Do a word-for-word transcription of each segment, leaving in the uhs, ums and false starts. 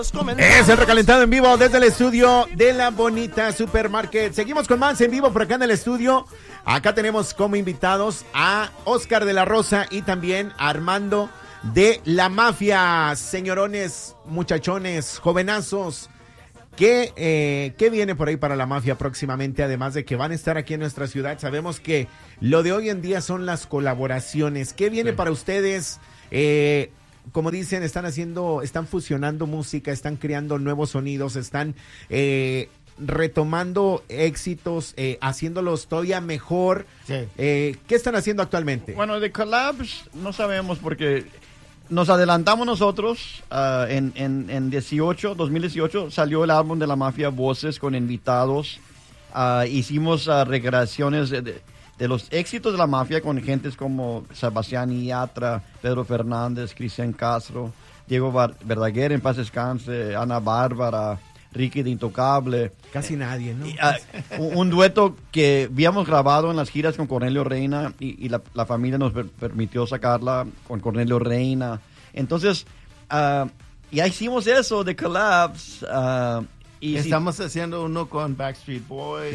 Es el recalentado en vivo desde el estudio de La Bonita Supermarket. Seguimos con más en vivo por acá en el estudio. Acá tenemos como invitados a Oscar de la Rosa y también a Armando de La Mafia. Señorones, muchachones, jovenazos, ¿qué, eh, ¿qué viene por ahí para La Mafia próximamente? Además de que van a estar aquí en nuestra ciudad. Sabemos que lo de hoy en día son las colaboraciones. ¿Qué viene sí. para ustedes? Eh... Como dicen, están haciendo, están fusionando música, están creando nuevos sonidos, están eh, retomando éxitos, eh, haciéndolos todavía mejor. Sí. Eh, ¿Qué están haciendo actualmente? Bueno, de collabs no sabemos porque nos adelantamos nosotros. Uh, en, en, en dieciocho, dos mil dieciocho salió el álbum de La Mafia, Voces, con invitados. Uh, hicimos uh, recreaciones de... de de los éxitos de La Mafia con gentes como Sebastián Yatra, Pedro Fernández, Cristian Castro, Diego Verdaguer, en paz descanse, Ana Bárbara, Ricky de Intocable. Casi nadie, ¿no? Y, uh, un, un dueto que habíamos grabado en las giras con Cornelio Reina y, y la, la familia nos per permitió sacarla con Cornelio Reina. Entonces, uh, ya hicimos eso de collabs. Uh, Y estamos si... haciendo uno con Backstreet Boys.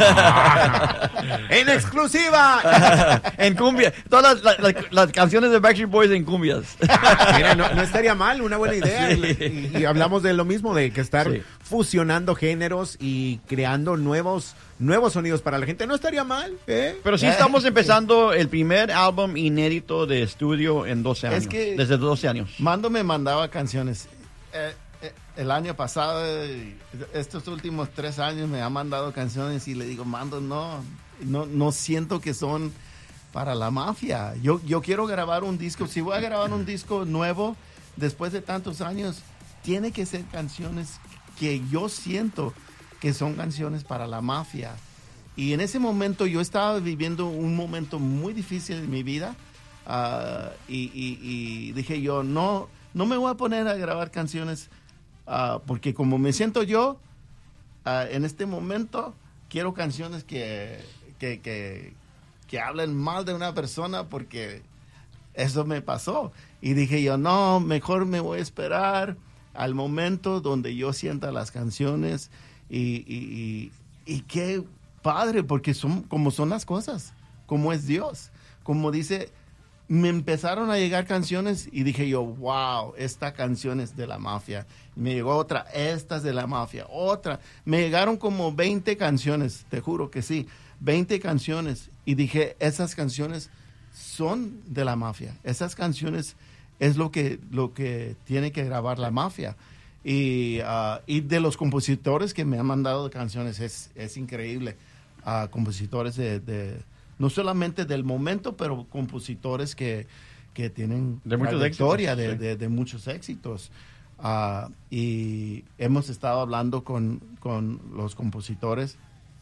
Ah, ¡en exclusiva! En cumbia. Todas las, las, las canciones de Backstreet Boys en cumbias. Ah, mira, no, no estaría mal, una buena idea. Sí. Y, y hablamos de lo mismo, de que estar sí. fusionando géneros y creando nuevos, nuevos sonidos para la gente. No estaría mal, ¿eh? Pero sí estamos empezando el primer álbum inédito de estudio en doce años. Es que desde doce años. Mando me mandaba canciones. Eh, El año pasado, estos últimos tres años me ha mandado canciones y le digo, Mando, no, no, no siento que son para La Mafia. Yo, yo quiero grabar un disco. Si voy a grabar un disco nuevo, después de tantos años, tiene que ser canciones que yo siento que son canciones para La Mafia. Y en ese momento yo estaba viviendo un momento muy difícil en mi vida uh, y, y, y dije yo, no, no me voy a poner a grabar canciones Uh, porque como me siento yo, uh, en este momento, quiero canciones que, que, que, que hablen mal de una persona porque eso me pasó. Y dije yo, no, mejor me voy a esperar al momento donde yo sienta las canciones y, y, y, y qué padre, porque son como son las cosas, como es Dios. Como dice, me empezaron a llegar canciones y dije yo, wow, esta canción es de La Mafia. Y me llegó otra, esta es de La Mafia, otra. Me llegaron como veinte canciones, te juro que sí, veinte canciones. Y dije, esas canciones son de La Mafia. Esas canciones es lo que, lo que tiene que grabar La Mafia. Y, uh, y de los compositores que me han mandado canciones, es, es increíble. Uh, compositores de... de no solamente del momento, pero compositores que, que tienen de muchos trayectoria éxitos, de, sí. de, de muchos éxitos. Uh, y hemos estado hablando con, con los compositores.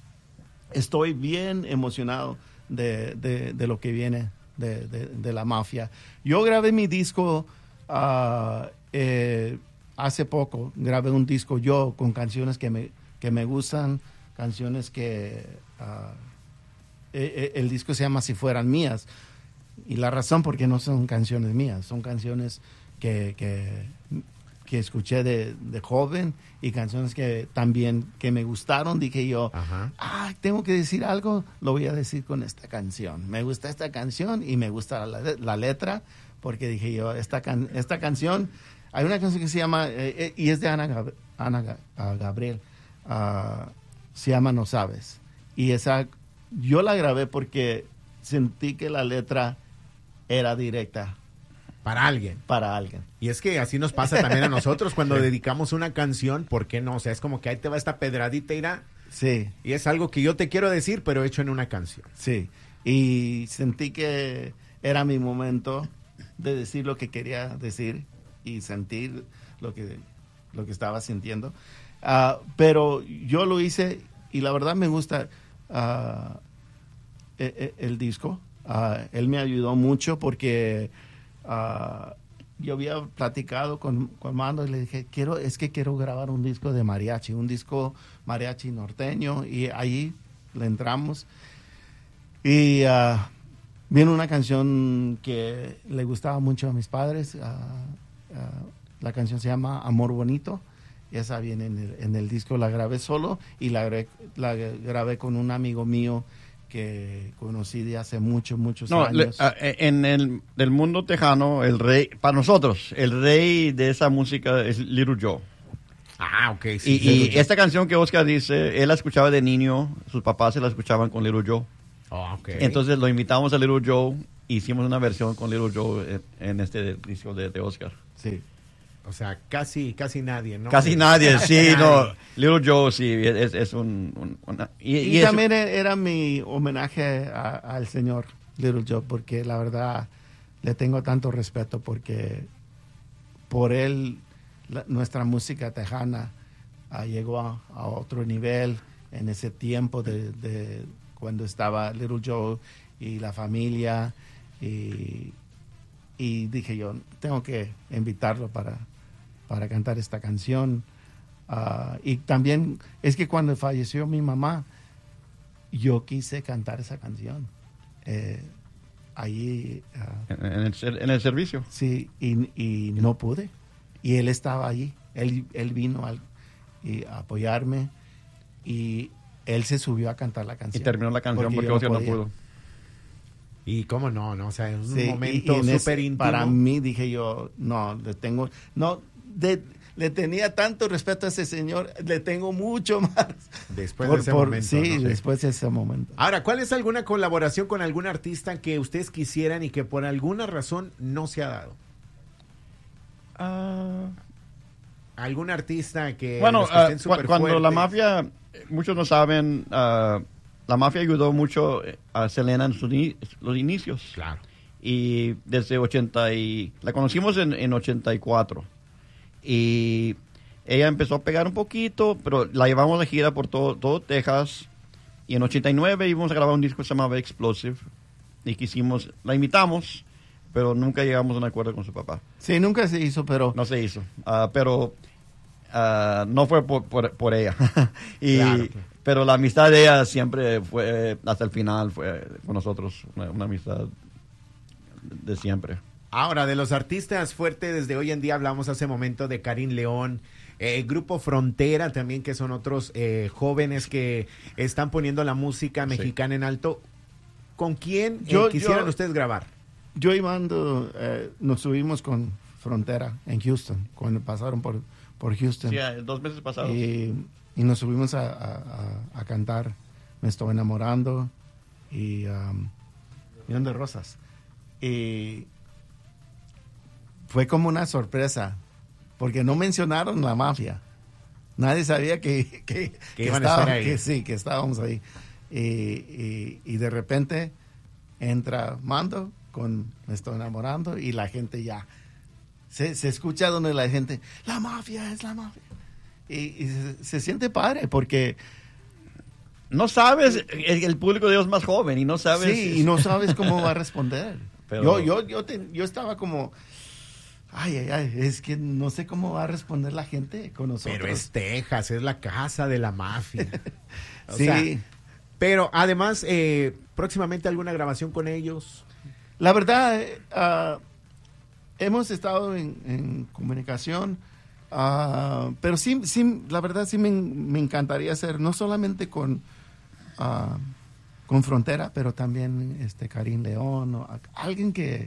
Estoy bien emocionado de, de, de lo que viene de, de, de La Mafia. Yo grabé mi disco uh, eh, hace poco. Grabé un disco yo con canciones que me, que me gustan, canciones que... Uh, el disco se llama Si Fueran Mías, y la razón por qué no son canciones mías, son canciones que, que, que escuché de, de joven y canciones que también que me gustaron. Dije yo, Ajá. ah, tengo que decir algo, lo voy a decir con esta canción. Me gusta esta canción y me gusta la, la letra, porque dije yo, esta, can, esta canción, hay una canción que se llama, eh, y es de Ana, Gab Ana uh, Gabriel, uh, se llama No Sabes, y esa yo la grabé porque sentí que la letra era directa. Para alguien. Para alguien. Y es que así nos pasa también a nosotros cuando sí. dedicamos una canción, ¿por qué no? O sea, es como que ahí te va esta pedradita, irá. Sí. Y es algo que yo te quiero decir, pero hecho en una canción. Sí. Y sentí que era mi momento de decir lo que quería decir y sentir lo que, lo que estaba sintiendo. Uh, pero yo lo hice y la verdad me gusta... Uh, el, el disco. Uh, él me ayudó mucho porque uh, yo había platicado con, con Mando y le dije, quiero, es que quiero grabar un disco de mariachi, un disco mariachi norteño, y ahí le entramos. Y uh, vino una canción que le gustaba mucho a mis padres. Uh, uh, la canción se llama Amor Bonito. y esa viene en el, en el disco. La grabé solo y la grabé, la grabé con un amigo mío que conocí de hace muchos, muchos no, años. Le, uh, en el del mundo tejano, el rey, para nosotros, el rey de esa música es Little Joe. Ah, ok. Sí, y, sí, y esta canción que Oscar dice, él la escuchaba de niño, sus papás se la escuchaban con Little Joe. Oh, okay. Entonces lo invitamos a Little Joe, hicimos una versión con Little Joe en, en este disco de, de Oscar. Sí. O sea, casi, casi nadie, ¿no? Casi nadie, sí, no. Little Joe, sí, es, es un... un una, y y, y también es, era mi homenaje a, al señor Little Joe, porque la verdad le tengo tanto respeto, porque por él la, nuestra música tejana uh, llegó a, a otro nivel en ese tiempo de, de cuando estaba Little Joe y la familia, y, y dije yo, tengo que invitarlo para... para cantar esta canción. Uh, y también es que cuando falleció mi mamá, yo quise cantar esa canción. Eh, allí... Uh, en, en, el, en el servicio. Sí, y, y no pude. Y él estaba allí. Él, él vino al, y a apoyarme y él se subió a cantar la canción. Y terminó la canción porque, porque Oscar no, no pudo. Y cómo no, no, o sea, es un sí, momento súper íntimo. Para mí dije yo, no, le tengo... no De, le tenía tanto respeto a ese señor, le tengo mucho más. Después por, de ese por, momento. Sí, ¿no? después de ese momento. Ahora, ¿cuál es alguna colaboración con algún artista que ustedes quisieran y que por alguna razón no se ha dado? Uh, ¿Algún artista que... Bueno, que uh, cu cuando fuertes? La mafia, muchos no saben, uh, la mafia ayudó mucho a Selena en sus in los inicios. Claro. Y desde ochenta y... La conocimos en, en ochenta y cuatro. Y ella empezó a pegar un poquito, pero la llevamos de gira por todo, todo Texas. Y en ochenta y nueve íbamos a grabar un disco que se llamaba Explosive. Y quisimos, la invitamos, pero nunca llegamos a un acuerdo con su papá. Sí, nunca se hizo, pero... No se hizo, uh, pero uh, no fue por, por, por ella. y, claro. Pero la amistad de ella siempre fue, hasta el final, fue con nosotros, una, una amistad de siempre. Ahora, de los artistas fuertes, desde hoy en día hablamos hace momento de Karim León, eh, Grupo Frontera también, que son otros eh, jóvenes que están poniendo la música mexicana sí. en alto. ¿Con quién eh, yo, quisieran yo, ustedes grabar? Yo y Mando eh, nos subimos con Frontera en Houston, cuando pasaron por, por Houston. Sí, dos meses pasados. Y, y nos subimos a, a, a, a cantar Me Estoy Enamorando y um, Millón de Rosas. Y... fue como una sorpresa, porque no mencionaron la mafia. Nadie sabía que, que, que, que, iban estaba, a estar ahí. que sí, que estábamos ahí. Y, y, y de repente entra Mando con Me Estoy Enamorando y la gente ya se, se escucha donde la gente, la mafia es la mafia. Y, y se, se siente padre porque... no sabes, el, el público de Dios es más joven y no sabes... Sí, y no sabes cómo va a responder. Pero... Yo, yo, yo, te, yo estaba como... Ay, ay, ay, es que no sé cómo va a responder la gente con nosotros. Pero es Texas, es la casa de la mafia. O sí. sea, pero además, eh, próximamente alguna grabación con ellos. La verdad, uh, hemos estado en, en comunicación, uh, pero sí, sí, la verdad sí me, me encantaría hacer, no solamente con, uh, con Frontera, pero también este Karim León, o alguien que...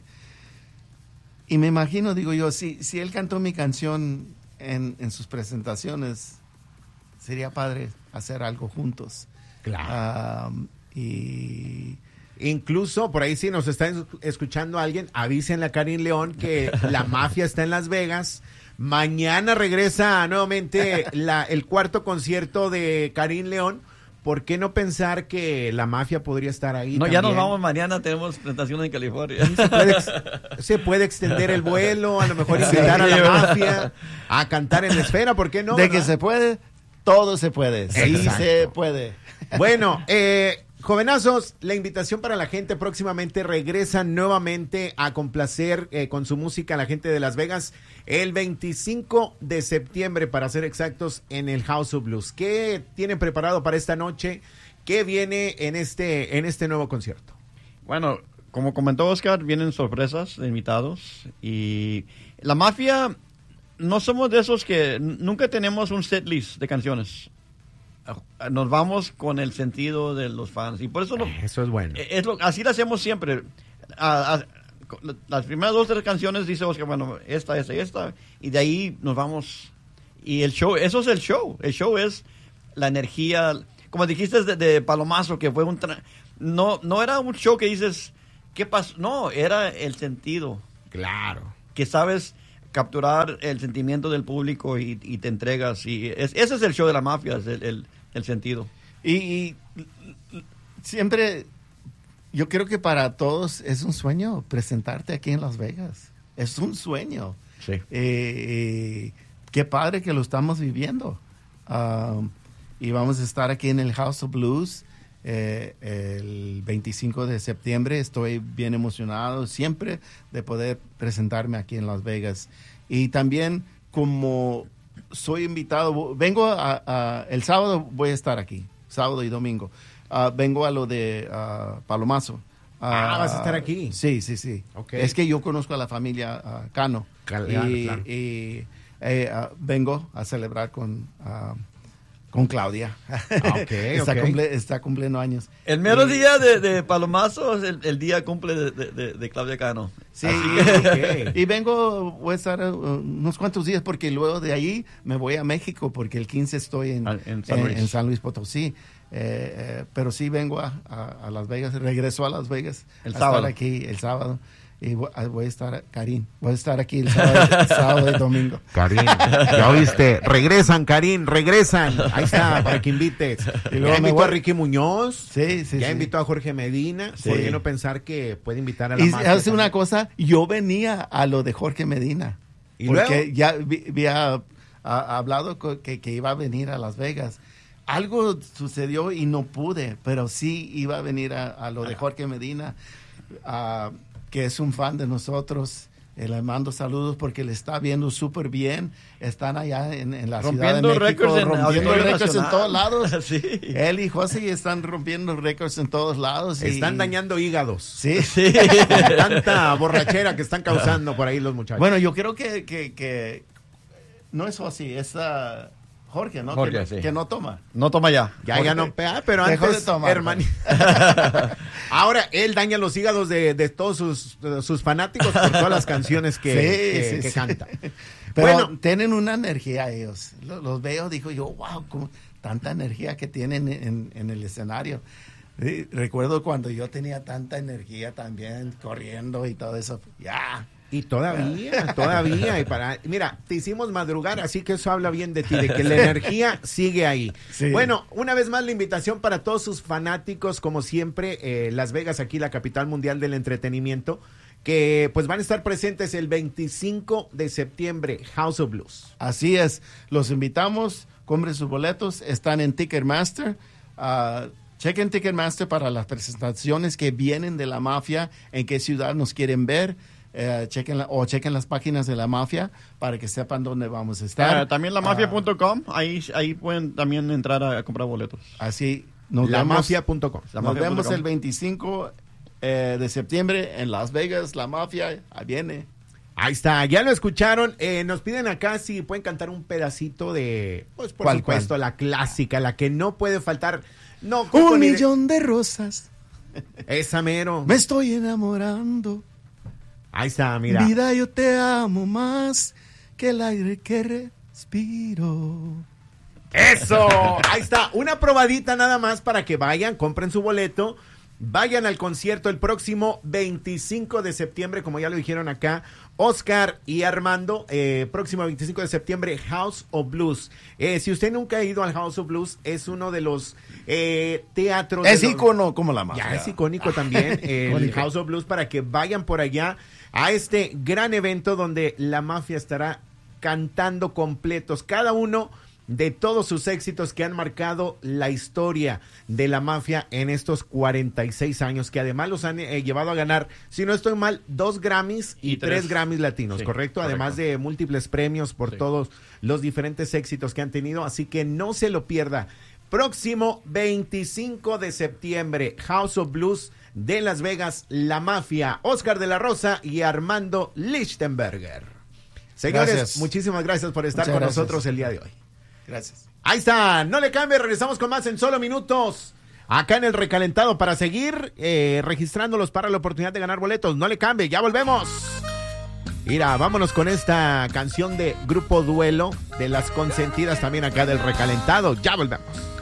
Y me imagino, digo yo, si, si él cantó mi canción en, en sus presentaciones, sería padre hacer algo juntos. Claro. Um, y... Incluso, por ahí si nos está escuchando alguien, avísenle a Karim León que la mafia está en Las Vegas. Mañana regresa nuevamente la, el cuarto concierto de Karim León. ¿Por qué no pensar que la mafia podría estar ahí? No, también? Ya nos vamos mañana, tenemos presentaciones en California. Sí, se, puede ex, se puede extender el vuelo, a lo mejor invitar sí, a la mafia a cantar en la esfera, ¿por qué no? De ¿verdad? que se puede, todo se puede. Sí, exacto. se puede. Bueno, eh, jovenazos, la invitación para la gente próximamente regresa nuevamente a complacer eh, con su música a la gente de Las Vegas el veinticinco de septiembre, para ser exactos, en el House of Blues. ¿Qué tienen preparado para esta noche? ¿Qué viene en este, en este nuevo concierto? Bueno, como comentó Oscar, vienen sorpresas de invitados y la mafia no somos de esos que n- nunca tenemos un set list de canciones. Nos vamos con el sentido de los fans. Y por eso lo, Eso es bueno. es lo, así lo hacemos siempre. A- a- las primeras dos o tres canciones dice Oscar, bueno, esta, esta y esta. Y de ahí nos vamos. Y el show, eso es el show. El show es la energía. Como dijiste de, de Palomazo, que fue un... Tra- no, no era un show que dices, ¿qué pasó? No, era el sentido. Claro. Que sabes capturar el sentimiento del público y, y te entregas. Y es, ese es el show de la mafia, es el, el, el sentido. Y, y siempre, yo creo que para todos es un sueño presentarte aquí en Las Vegas. Es un sueño. Sí. Eh, eh, qué padre que lo estamos viviendo. Um, y vamos a estar aquí en el House of Blues eh, el veinticinco de septiembre. Estoy bien emocionado siempre de poder presentarme aquí en Las Vegas. Y también como soy invitado, vengo a, a- el sábado voy a estar aquí, sábado y domingo. Ah, vengo a lo de ah, Palomazo. Ah, ¿vas a estar aquí? Sí, sí, sí. Ok. Es que yo conozco a la familia ah, Cano. Claro, y claro. y, eh, ah, vengo a celebrar con, ah, con Claudia. ok, está, ok. cumple- está cumpliendo años. El mero Y- día de, de Palomazo es el, el día cumple de, de- de- de Claudia Cano. Sí, Ah, ok. y vengo, voy a estar uh, unos cuantos días porque luego de ahí me voy a México porque el quince estoy en, Ah, en San en- Luis. en San Luis Potosí. Eh, eh, pero sí vengo a, a- a Las Vegas, regreso a Las Vegas El a sábado. estar aquí el sábado. Y voy, a- voy a estar, Karim, voy a estar aquí el sábado, el sábado y domingo. Karim, ya oíste, regresan, Karim, regresan. Ahí está, para que invites. Y Y luego ya me invitó voy- a Ricky Muñoz, Sí, sí, ya sí. invitó a Jorge Medina. Sí. ¿Por qué no pensar que puede invitar a la Y mafia hace una también? cosa, yo venía a lo de Jorge Medina. ¿Y porque luego? ya vi- había a- hablado co- que, que iba a venir a Las Vegas. Algo sucedió y no pude, pero sí iba a venir a, a lo de Jorge Medina, ah, que es un fan de nosotros. Eh, le mando saludos porque le está viendo súper bien. Están allá en, en la Ciudad de Rompiendo México, récords en rompiendo Auditorio récords en Nacional. todos lados. Sí. Él y José están rompiendo récords en todos lados. y- Están dañando hígados. Sí. Sí. Con tanta borrachera que están causando por ahí los muchachos. Bueno, yo creo que, que, que no es José, es ah, Jorge, ¿no? Jorge, que, sí. que no toma. No toma ya. ya, ya no, ah, pero Dejó antes, de tomar, hermano. Ahora, él daña los hígados de, de todos sus, de sus fanáticos por todas las canciones que, Sí, que, sí, que sí. canta. Pero Bueno. tienen una energía ellos. Los, los veo, digo yo, wow, como tanta energía que tienen en, en el escenario. Sí, recuerdo cuando yo tenía tanta energía también, corriendo y todo eso. Ya. Y todavía, todavía. Y para, mira, te hicimos madrugar, así que eso habla bien de ti, de que la energía sigue ahí. Sí. Bueno, una vez más la invitación para todos sus fanáticos, como siempre, eh, Las Vegas, aquí la capital mundial del entretenimiento, que pues van a estar presentes el veinticinco de septiembre, House of Blues. Así es. Los invitamos, compren sus boletos, están en Ticketmaster. Ah, chequen Ticketmaster para las presentaciones que vienen de la mafia, en qué ciudad nos quieren ver. Eh, chequen la- o chequen las páginas de la mafia para que sepan dónde vamos a estar. Ah, también la mafia punto com, ahí, ahí pueden también entrar a, a comprar boletos. Así nos La vemos, mafia punto com. La nos mafia punto vemos com. el veinticinco eh, de septiembre en Las Vegas. La mafia ahí viene. Ahí está, ya lo escucharon. Eh, nos piden acá si pueden cantar un pedacito de, pues por ¿Cuál, supuesto, la clásica, la que no puede faltar. No, Un con ide- millón de rosas, Esa mero. me estoy enamorando. Ahí está, mira. Vida, yo te amo más que el aire que respiro. Eso, ahí está, una probadita nada más para que vayan, compren su boleto, vayan al concierto el próximo veinticinco de septiembre, como ya lo dijeron acá, Oscar y Armando, eh, próximo veinticinco de septiembre, House of Blues. Eh, si usted nunca ha ido al House of Blues, es uno de los eh, teatros. Es de los- ícono como la mafia. Ya es icónico también el Icónico. House of Blues, para que vayan por allá a este gran evento donde la mafia estará cantando completos, cada uno de todos sus éxitos que han marcado la historia de la mafia en estos cuarenta y seis años, que además los han eh, llevado a ganar, si no estoy mal, dos Grammys y, Y tres, tres. Grammys latinos, Sí, ¿correcto? correcto. Además de múltiples premios por Sí. todos los diferentes éxitos que han tenido, así que no se lo pierda. Próximo veinticinco de septiembre, House of Blues de Las Vegas, La Mafia, Oscar de la Rosa y Armando Lichtenberger. Señores, Gracias. muchísimas gracias por estar Muchas con gracias. nosotros el día de hoy. Gracias. Ahí está, no le cambie, regresamos con más en solo minutos. Acá en el recalentado para seguir eh, registrándolos para la oportunidad de ganar boletos. No le cambie, ya volvemos. Mira, vámonos con esta canción de Grupo Duelo, de las consentidas también acá del recalentado. Ya volvemos.